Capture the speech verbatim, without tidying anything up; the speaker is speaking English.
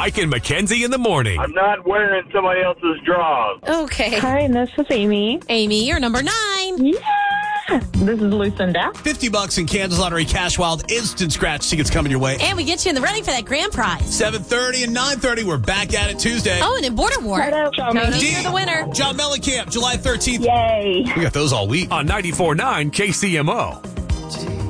Mike and Mackenzie in the morning. I'm not wearing somebody else's drawers. Okay. Hi, this is Amy. Amy, you're number nine. Yeah. This is Lucinda. fifty bucks in Kansas Lottery Cash Wild Instant Scratch tickets coming your way. And we get you in the running for that grand prize. seven thirty and nine thirty, we're back at it Tuesday. Oh, and in Border War. Toto, Tony, you're the winner. John Mellencamp, July thirteenth. Yay. We got those all week. On ninety-four point nine K C M O.